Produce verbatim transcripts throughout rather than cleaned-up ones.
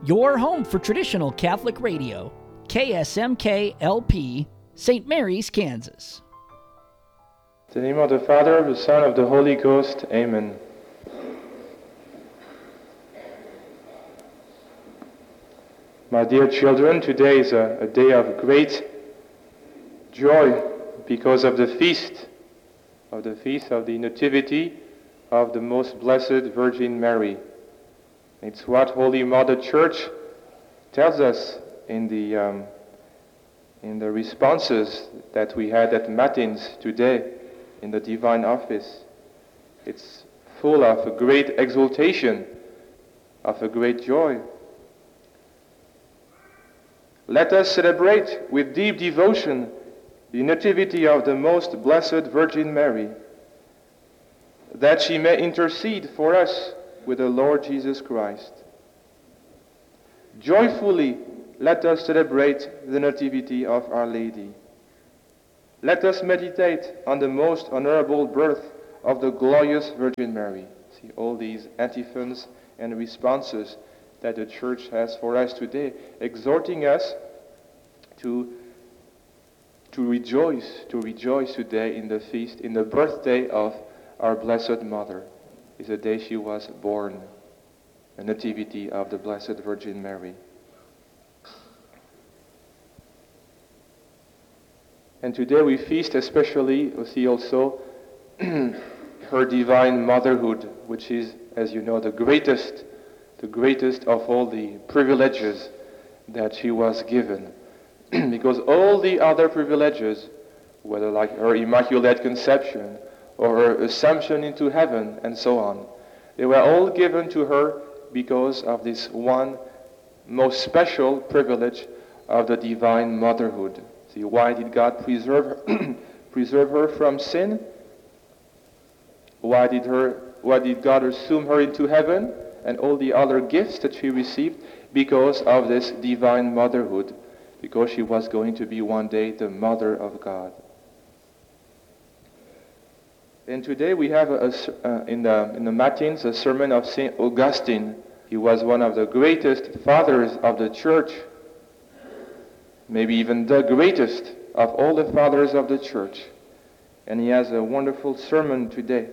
Your home for traditional Catholic radio, K S M K L P, Saint Mary's, Kansas. In the name of the Father, of the Son, of the Holy Ghost, Amen. My dear children, today is a, a day of great joy because of the feast, of the feast of the Nativity of the Most Blessed Virgin Mary. It's what Holy Mother Church tells us in the um, in the responses that we had at Matins today in the Divine Office. It's full of a great exultation, of a great joy. Let us celebrate with deep devotion the Nativity of the Most Blessed Virgin Mary, that she may intercede for us with the Lord Jesus Christ. Joyfully, let us celebrate the Nativity of Our Lady. Let us meditate on the most honorable birth of the glorious Virgin Mary. See all these antiphons and responses that the Church has for us today, exhorting us to, to rejoice, to rejoice today in the feast, in the birthday of our Blessed Mother. It's the day she was born, the Nativity of the Blessed Virgin Mary. And today we feast especially, we see also her divine motherhood, which is, as you know, the greatest the greatest of all the privileges that she was given. Because all the other privileges, whether like her Immaculate Conception or her Assumption into heaven and so on, they were all given to her because of this one most special privilege of the divine motherhood. See, why did God preserve her, preserve her from sin? Why did her, why did God assume her into heaven and all the other gifts that she received? Because of this divine motherhood, because she was going to be one day the mother of God. And today we have a, a, uh, in the in the Matins a sermon of Saint Augustine. He was one of the greatest fathers of the Church, maybe even the greatest of all the fathers of the Church. And he has a wonderful sermon today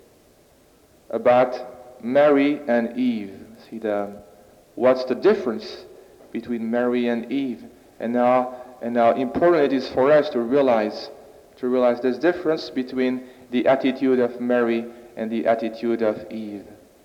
about Mary and Eve. See the what's the difference between Mary and Eve, and how and how important it is for us to realize to realize this difference between the attitude of Mary and the attitude of Eve.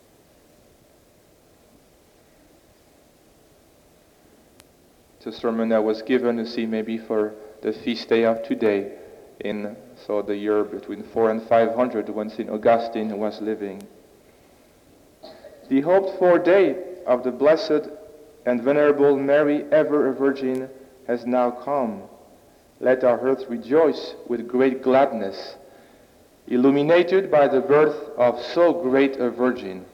It's a sermon that was given, you see, maybe for the feast day of today, in so the year between four and five hundred, when Saint Augustine was living. The hoped-for day of the blessed and venerable Mary, ever a virgin, has now come. Let our hearts rejoice with great gladness, illuminated by the birth of so great a virgin.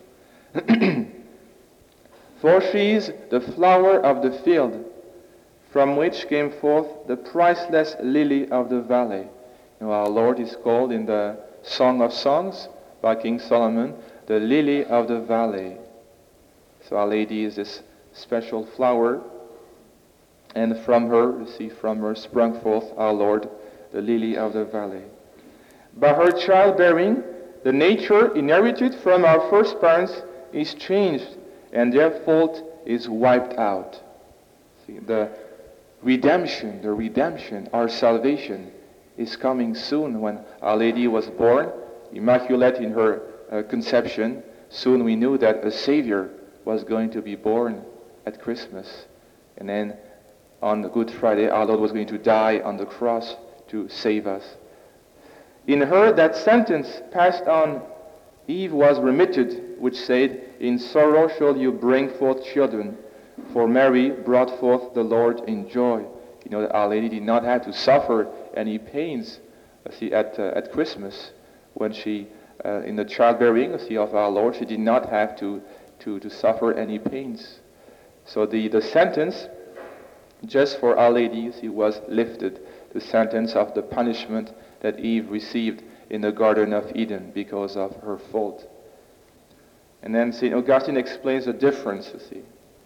For she is the flower of the field, from which came forth the priceless lily of the valley. You know, our Lord is called in the Song of Songs by King Solomon, the lily of the valley. So Our Lady is this special flower, and from her, you see, from her sprung forth our Lord, the lily of the valley. By her childbearing, the nature inherited from our first parents is changed, and their fault is wiped out. See, the redemption, the redemption, our salvation is coming soon. When Our Lady was born, immaculate in her uh, conception, soon we knew that a Savior was going to be born at Christmas. And then on Good Friday, our Lord was going to die on the cross to save us. In her, that sentence passed on Eve was remitted, which said, "In sorrow shall you bring forth children." For Mary brought forth the Lord in joy. You know that Our Lady did not have to suffer any pains, see, at uh, at Christmas, when she, uh, in the childbearing, see, of our Lord, she did not have to to to suffer any pains. So the the sentence, just for Our Lady, see, was lifted. The sentence of the punishment that Eve received in the Garden of Eden because of her fault. And then Saint Augustine explains the difference, you see.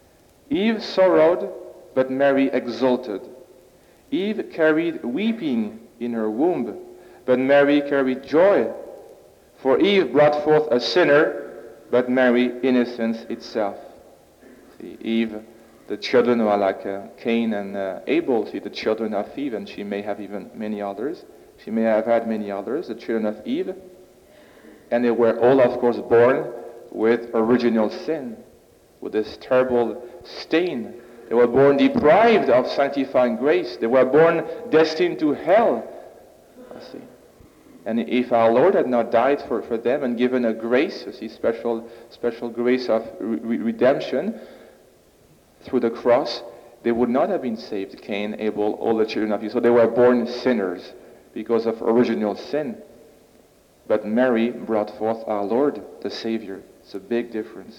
Eve sorrowed, but Mary exulted. Eve carried weeping in her womb, but Mary carried joy. For Eve brought forth a sinner, but Mary innocence itself. See, Eve, the children who are like uh, Cain and uh, Abel, see, the children of Eve, and she may have even many others. She may have had many others, the children of Eve. And they were all, of course, born with original sin, with this terrible stain. They were born deprived of sanctifying grace. They were born destined to hell. I see. And if our Lord had not died for, for them and given a grace, you see, special, special grace of re- redemption through the cross, they would not have been saved, Cain, Abel, all the children of Eve. So they were born sinners because of original sin. But Mary brought forth our Lord, the Savior. It's a big difference.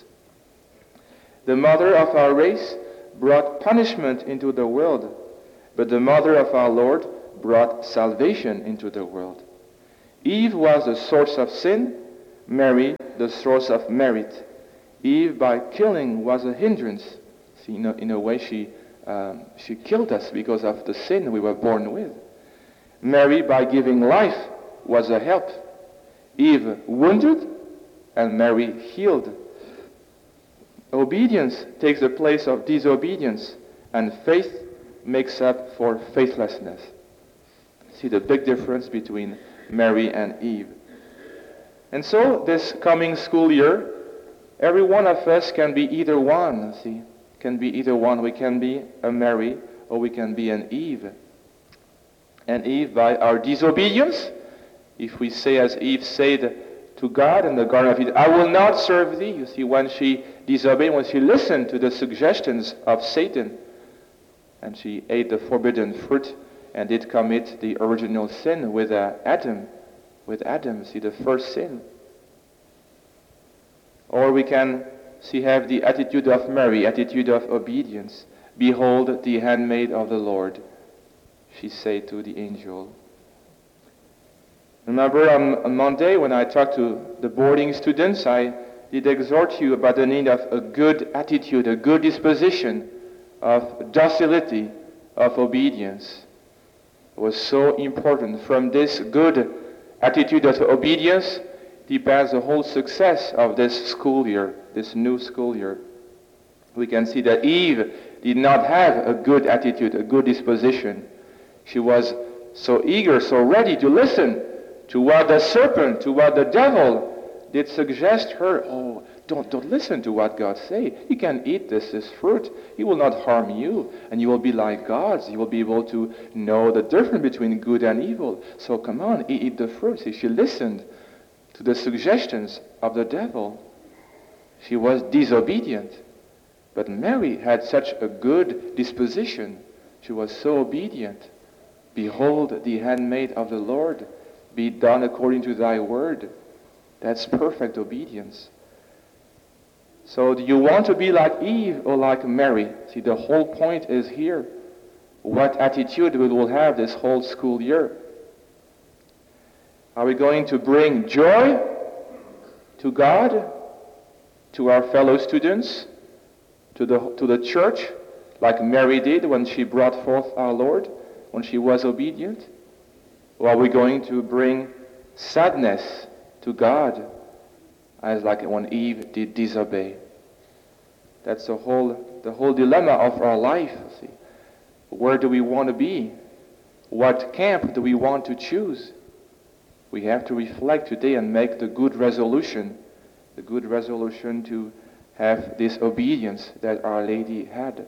The mother of our race brought punishment into the world, but the mother of our Lord brought salvation into the world. Eve was the source of sin, Mary the source of merit. Eve, by killing, was a hindrance. See, in a, in a way, she, um, she killed us because of the sin we were born with. Mary, by giving life, was a help. Eve wounded, and Mary healed. Obedience takes the place of disobedience, and faith makes up for faithlessness. See the big difference between Mary and Eve. And so, this coming school year, every one of us can be either one, see, can be either one. We can be a Mary, or we can be an Eve. And Eve, by our disobedience, if we say as Eve said to God in the Garden of Eden, I will not serve thee. You see, when she disobeyed, when she listened to the suggestions of Satan, and she ate the forbidden fruit, and did commit the original sin with uh, Adam, with Adam, see, the first sin. Or we can see have the attitude of Mary, attitude of obedience. Behold the handmaid of the Lord, she said to the angel. Remember on, on Monday when I talked to the boarding students, I did exhort you about the need of a good attitude, a good disposition, of docility, of obedience. It was so important. From this good attitude of obedience depends the whole success of this school year, this new school year. We can see that Eve did not have a good attitude, a good disposition. She was so eager, so ready to listen to what the serpent, to what the devil did suggest her. Oh, don't, don't listen to what God say. You can eat this, this fruit. He will not harm you, and you will be like gods. You will be able to know the difference between good and evil. So come on, eat, eat the fruit. See, she listened to the suggestions of the devil. She was disobedient. But Mary had such a good disposition. She was so obedient. Behold, the handmaid of the Lord, be done according to thy word. That's perfect obedience. So do you want to be like Eve or like Mary? See, the whole point is here. What attitude we will have this whole school year? Are we going to bring joy to God, to our fellow students, to the, to the church, like Mary did when she brought forth our Lord, when she was obedient? Or are we going to bring sadness to God, as like when Eve did disobey? That's the whole the whole dilemma of our life. See, where do we want to be? What camp do we want to choose? We have to reflect today and make the good resolution, the good resolution to have this obedience that Our Lady had.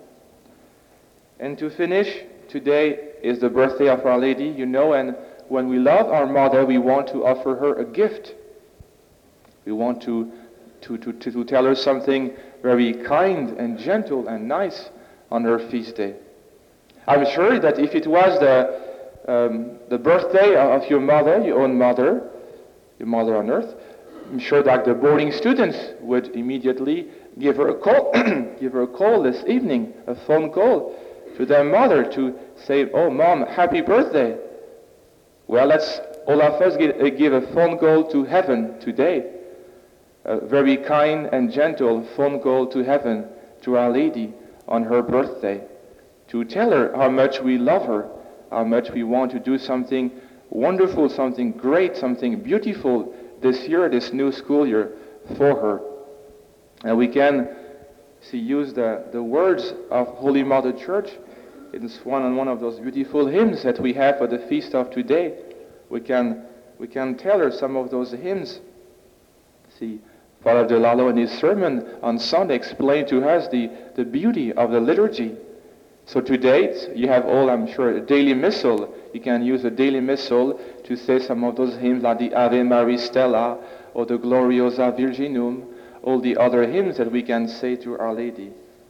And to finish, today is the birthday of Our Lady, you know, and when we love our mother, we want to offer her a gift. We want to, to, to, to, to tell her something very kind and gentle and nice on her feast day. I'm sure that if it was the, um, the birthday of your mother, your own mother, your mother on earth, I'm sure that the boarding students would immediately give her a call, give her a call this evening, a phone call to their mother to say, oh, Mom, happy birthday. Well, let's all of us give, give a phone call to heaven today. A very kind and gentle phone call to heaven, to Our Lady. on her birthday, to tell her how much we love her, how much we want to do something wonderful, something great, something beautiful this year, this new school year for her. And we can see use the, the words of Holy Mother Church. It's one on one of those beautiful hymns that we have for the feast of today. We can we can tell her some of those hymns. See, Father Delalo in his sermon on Sunday explained to us the, the beauty of the liturgy. So today, you have all, I'm sure, a daily missal. You can use a daily missal to say some of those hymns like the Ave Maris Stella or the Gloriosa Virginum, all the other hymns that we can say to Our Lady.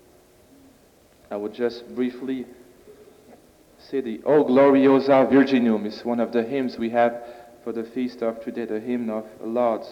I would just briefly say the O Gloriosa Virginum is one of the hymns we have for the feast of today, the hymn of Lauds.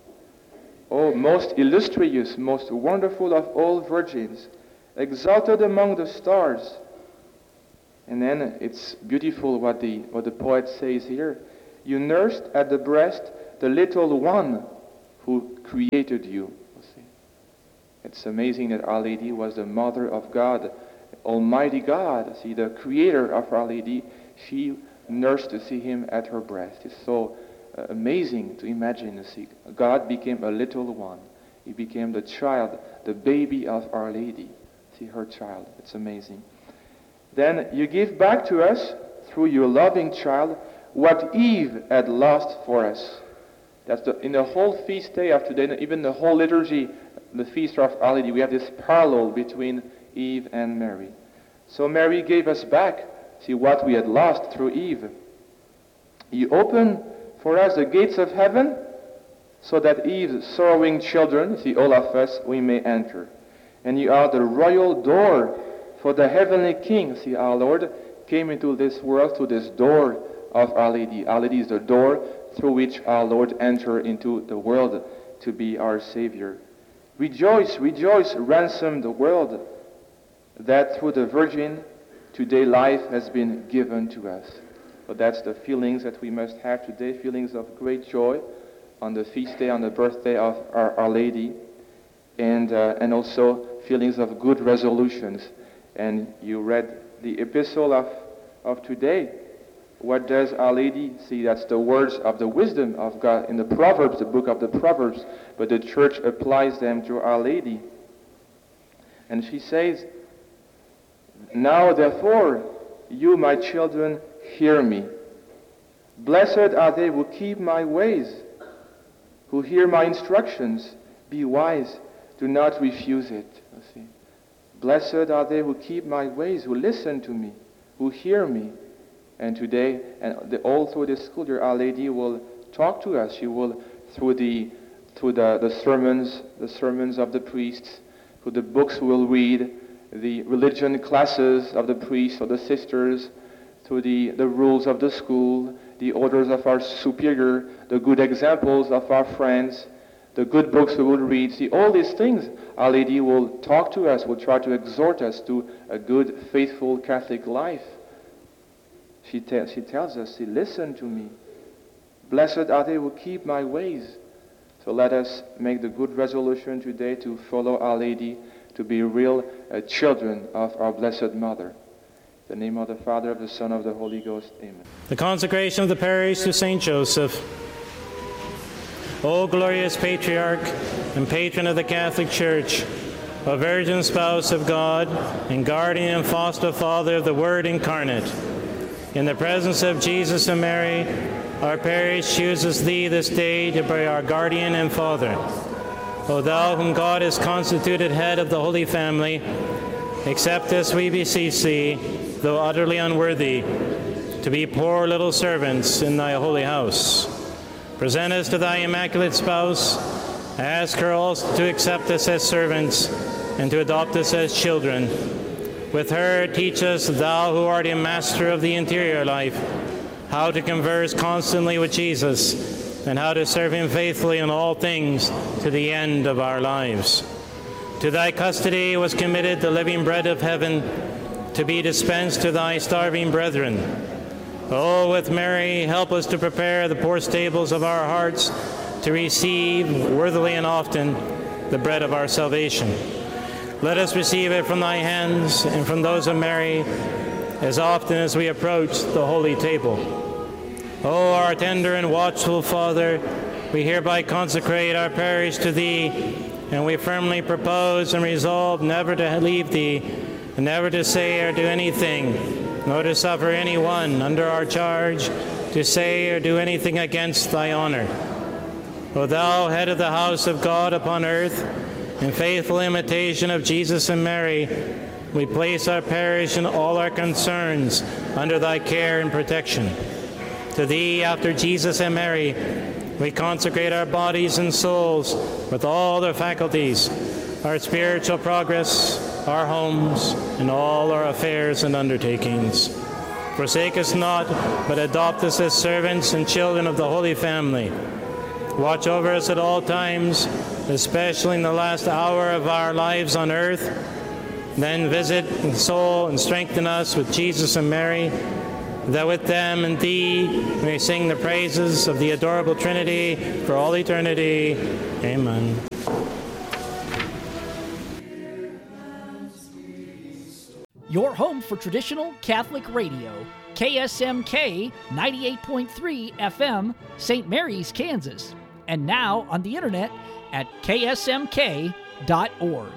O most illustrious, most wonderful of all virgins, exalted among the stars. And then it's beautiful what the what the poet says here. You nursed at the breast the little one who created you. See? It's amazing that Our Lady was the mother of God, Almighty God. See, the creator of Our Lady, she nursed to see him at her breast. It's so uh, amazing to imagine. See, God became a little one. He became the child, the baby of Our Lady. See, her child. It's amazing. Then you give back to us, through your loving child, what Eve had lost for us. That's the, in the whole feast day of today, even the whole liturgy, the feast of Our Lady, we have this parallel between Eve and Mary. So Mary gave us back, see, what we had lost through Eve. You open for us the gates of heaven, so that Eve's sorrowing children, see, all of us, we may enter. And you are the royal door for the heavenly King. See, our Lord came into this world through this door of Our Lady. Our Lady is the door through which our Lord entered into the world to be our Savior. Rejoice, rejoice, ransomed world, that through the Virgin today life has been given to us. So that's the feelings that we must have today, feelings of great joy on the feast day, on the birthday of Our, our Lady, and uh, and also feelings of good resolutions. And you read the epistle of, of today. What does Our Lady see? That's the words of the wisdom of God in the Proverbs, the book of the Proverbs, but the church applies them to Our Lady. And she says, now therefore, you, my children, hear me. Blessed are they who keep my ways, who hear my instructions. Be wise, do not refuse it. You see. Blessed are they who keep my ways, who listen to me, who hear me. And today, and the, all through this school year, Our Lady will talk to us. She will, through the through the, the sermons, the sermons of the priests, through the books we'll read, the religion classes of the priests or the sisters, through the, the rules of the school, the orders of our superior, the good examples of our friends, the good books we will read. See, all these things, Our Lady will talk to us, will try to exhort us to a good, faithful Catholic life. She, te- she tells us, see, listen to me. Blessed are they who keep my ways. So let us make the good resolution today to follow Our Lady, to be real uh, children of our Blessed Mother. In the name of the Father, of the Son, of the Holy Ghost. Amen. The consecration of the parish to Saint Joseph. O glorious Patriarch and Patron of the Catholic Church, O Virgin Spouse of God, and Guardian and Foster Father of the Word incarnate, in the presence of Jesus and Mary, our parish chooses Thee this day to be our Guardian and Father. O Thou whom God has constituted head of the Holy Family, accept us, we beseech Thee, though utterly unworthy, to be poor little servants in Thy holy house. Present us to Thy Immaculate Spouse. Ask her also to accept us as servants and to adopt us as children. With her, teach us, Thou who art a master of the interior life, how to converse constantly with Jesus and how to serve Him faithfully in all things to the end of our lives. To Thy custody was committed the living bread of heaven, to be dispensed to Thy starving brethren. Oh, with Mary, help us to prepare the poor stables of our hearts to receive worthily and often the bread of our salvation. let us receive it from thy hands and from those of Mary as often as we approach the holy table. O our tender and watchful Father, we hereby consecrate our parish to thee, and we firmly propose and resolve never to leave thee, and never to say or do anything, nor to suffer anyone under our charge to say or do anything against thy honor. O thou head of the house of God upon earth, in faithful imitation of Jesus and Mary, we place our parish and all our concerns under thy care and protection. To thee, after Jesus and Mary, we consecrate our bodies and souls with all their faculties, our spiritual progress, our homes, and all our affairs and undertakings. Forsake us not, but adopt us as servants and children of the Holy Family. Watch over us at all times, especially in the last hour of our lives on earth. Then visit and console and strengthen us with Jesus and Mary, that with them and thee we may sing the praises of the adorable Trinity for all eternity. Amen. Your home for traditional Catholic radio, K S M K ninety-eight point three F M, Saint Mary's, Kansas. And now on the internet at K S M K dot org.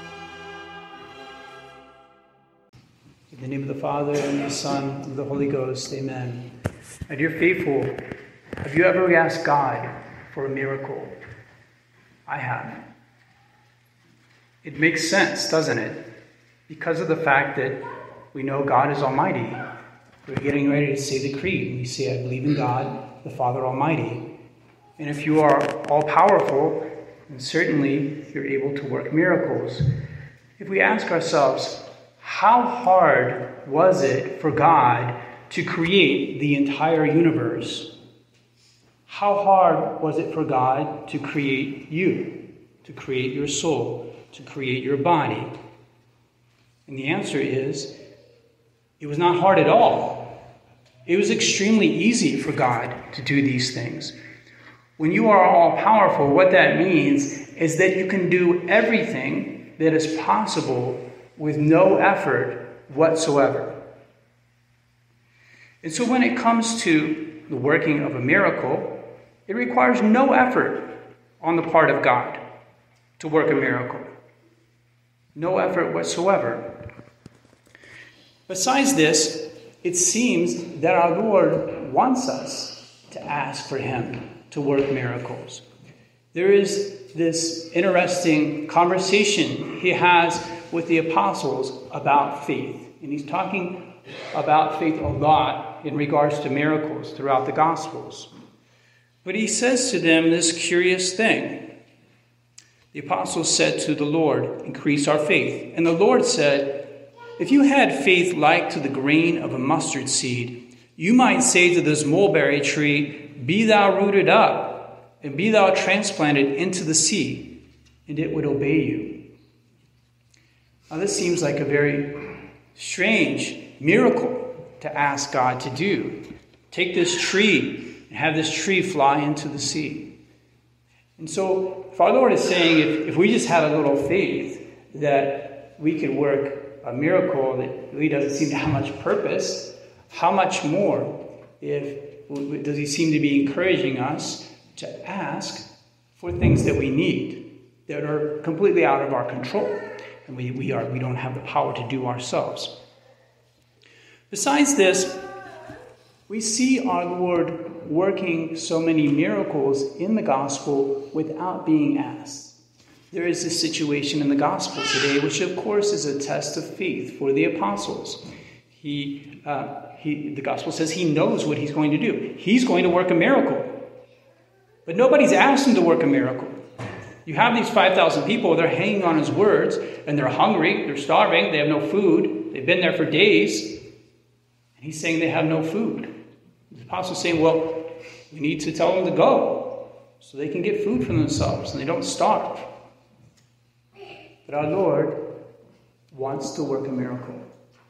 In the name of the Father, and the Son, and of the Holy Ghost, amen. My dear faithful, have you ever asked God for a miracle? I have. It makes sense, doesn't it? Because of the fact that we know God is Almighty. We're getting ready to say the creed. We say, I believe in God, the Father Almighty. And if you are all-powerful, then certainly you're able to work miracles. If we ask ourselves, how hard was it for God to create the entire universe? How hard was it for God to create you, to create your soul, to create your body? And the answer is, it was not hard at all. It was extremely easy for God to do these things. When you are all-powerful, what that means is that you can do everything that is possible with no effort whatsoever. And so when it comes to the working of a miracle, it requires no effort on the part of God to work a miracle. No effort whatsoever. Besides this, it seems that our Lord wants us to ask for him to work miracles. There is this interesting conversation he has with the apostles about faith. And he's talking about faith a lot in regards to miracles throughout the Gospels. But he says to them this curious thing. The apostles said to the Lord, increase our faith. And the Lord said, if you had faith like to the grain of a mustard seed, you might say to this mulberry tree, be thou rooted up, and be thou transplanted into the sea, and it would obey you. Now this seems like a very strange miracle to ask God to do. Take this tree and have this tree fly into the sea. And so if our Lord is saying, if, if we just had a little faith, that we could work a miracle that really doesn't seem to have much purpose, how much more if does he seem to be encouraging us to ask for things that we need, that are completely out of our control, and we, we, are, we don't have the power to do ourselves. Besides this, we see our Lord working so many miracles in the gospel without being asked. There is this situation in the gospel today, which of course is a test of faith for the apostles. He, uh, he, the gospel says he knows what he's going to do. He's going to work a miracle. But nobody's asked him to work a miracle. You have these five thousand people, they're hanging on his words, and they're hungry, they're starving, they have no food, they've been there for days, and he's saying they have no food. The apostle's saying, well, we need to tell them to go, so they can get food for themselves, and they don't starve. But our Lord wants to work a miracle.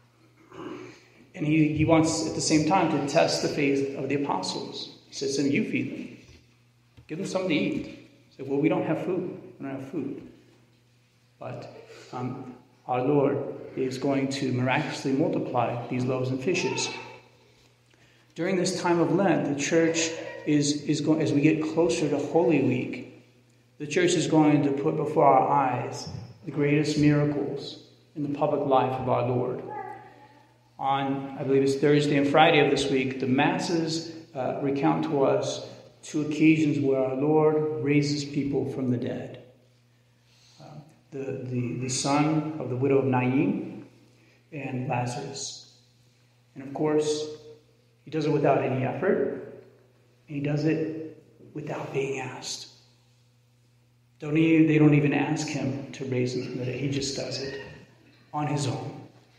And he, he wants, at the same time, to test the faith of the apostles. He says to them, you feed them. Give them something to eat. He said, well, we don't have food. We don't have food. But um, our Lord is going to miraculously multiply these loaves and fishes. During this time of Lent, the church is, is going, as we get closer to Holy Week, the church is going to put before our eyes the greatest miracles in the public life of our Lord. On, I believe it's Thursday and Friday of this week, the Masses uh, recount to us two occasions where our Lord raises people from the dead. Uh, the, the, the son of the widow of Nain and Lazarus. And of course, he does it without any effort, and he does it without being asked. Don't even, they don't even ask him to raise him from the dead. He just does it on his own.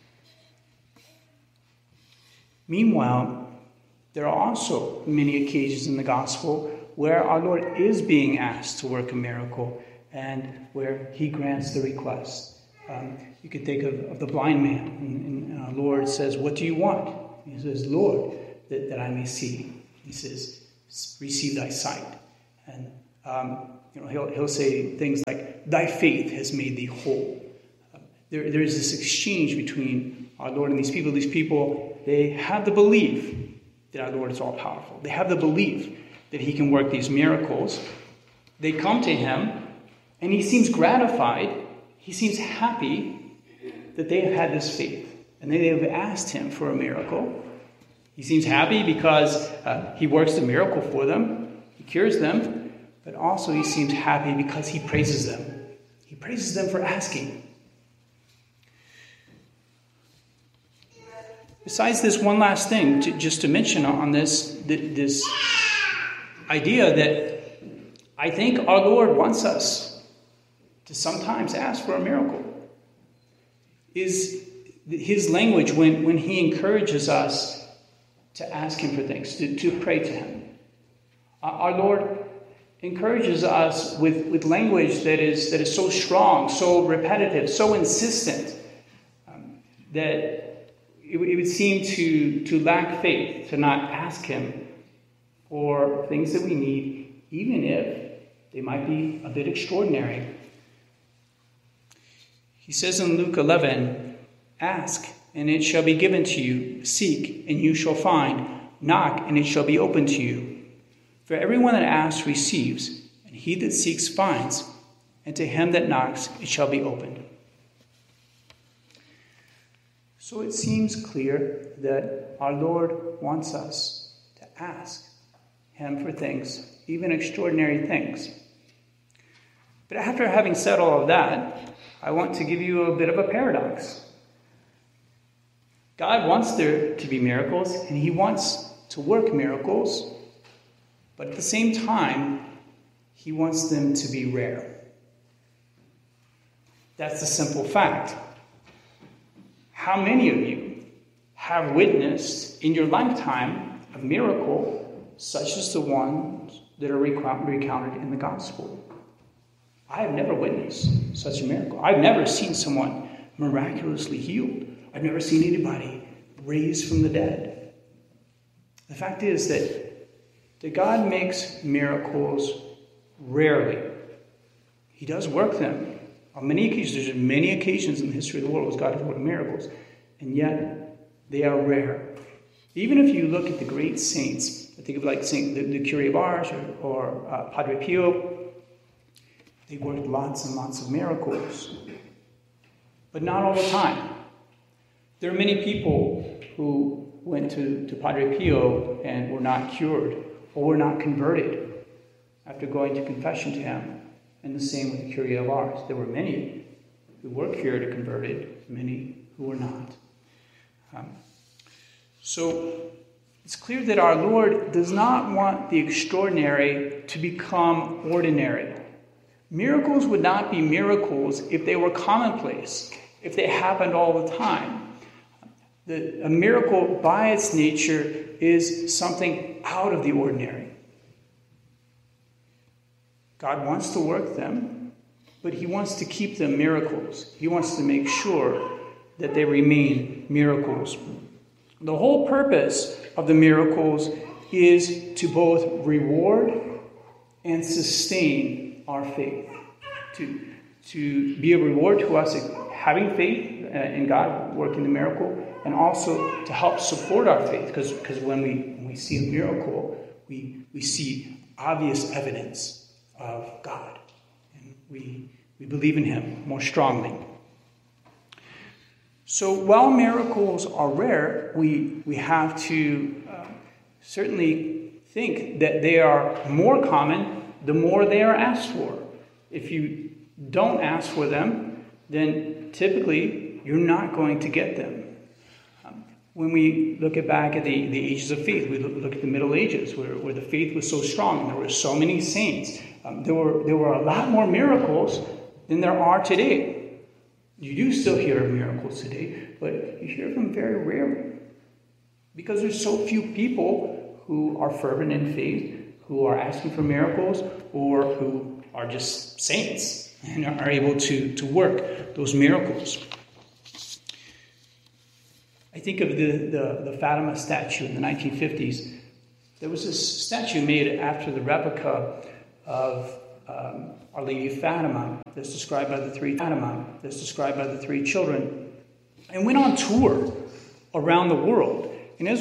Meanwhile, there are also many occasions in the gospel where our Lord is being asked to work a miracle and where he grants the request. Um, you could think of, of the blind man, and, and our Lord says, "What do you want?" He says, "Lord, that, that I may see." He says, "Receive thy sight." And um, you know, he'll he'll say things like, "Thy faith has made thee whole." Uh, there there is this exchange between our Lord and these people. These people, they have the belief that our Lord is all powerful. They have the belief that he can work these miracles. They come to him, and he seems gratified. He seems happy that they have had this faith, and they have asked him for a miracle. He seems happy because uh, he works the miracle for them. He cures them. But also he seems happy because he praises them. He praises them for asking. Besides this, one last thing to, just to mention on this, this idea that I think our Lord wants us to sometimes ask for a miracle. Is his language when, when he encourages us to ask him for things, to, to pray to him. Our Lord encourages us with, with language that is that is so strong, so repetitive, so insistent, um, that it, it would seem to, to lack faith to not ask him for things that we need, even if they might be a bit extraordinary. He says in Luke eleven, "Ask, and it shall be given to you. Seek, and you shall find. Knock, and it shall be opened to you. For everyone that asks receives, and he that seeks finds, and to him that knocks it shall be opened." So it seems clear that our Lord wants us to ask him for things, even extraordinary things. But after having said all of that, I want to give you a bit of a paradox. God wants there to be miracles, and he wants to work miracles, but at the same time, he wants them to be rare. That's a simple fact. How many of you have witnessed in your lifetime a miracle such as the ones that are recounted in the gospel? I have never witnessed such a miracle. I've never seen someone miraculously healed. I've never seen anybody raised from the dead. The fact is that, that God makes miracles rarely. He does work them. On many occasions, there's many occasions in the history of the world where God has worked miracles, and yet they are rare. Even if you look at the great saints, I think of like Saint the, the Curé of Ars or, or uh, Padre Pio, they worked lots and lots of miracles, but not all the time. There are many people who went to, to Padre Pio and were not cured or were not converted after going to confession to him. And the same with the Curé of Ars. There were many who were cured or converted, many who were not. Um, so it's clear that our Lord does not want the extraordinary to become ordinary. Miracles would not be miracles if they were commonplace, if they happened all the time. The, a miracle by its nature is something out of the ordinary. God wants to work them, but he wants to keep them miracles. He wants to make sure that they remain miracles. The whole purpose of the miracles is to both reward and sustain our faith. To, to be a reward to us having faith in God working the miracle, and also to help support our faith, because because when we when we see a miracle, we we see obvious evidence of God, and we we believe in Him more strongly. So while miracles are rare, we we have to uh, certainly think that they are more common the more they are asked for. If you don't ask for them, then typically you're not going to get them. Um, when we look at back at the, the ages of faith, we look, look at the Middle Ages, where, where the faith was so strong and there were so many saints. Um, there were there were a lot more miracles than there are today. You do still hear of miracles today, but you hear them very rarely, because there's so few people who are fervent in faith, who are asking for miracles, or who are just saints and are able to, to work those miracles. I think of the, the, the Fatima statue in the nineteen fifties. There was this statue made after the replica of um, Our Lady of Fatima, that's described by the three Fatima, that's described by the three children, and went on tour around the world.